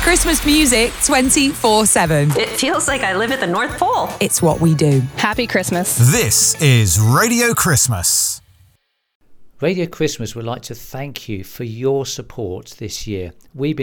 Christmas music 24/7. It feels like I live at the North Pole. It's what we do. Happy Christmas. This is Radio Christmas. Radio Christmas would like to thank you for your support this year. We've been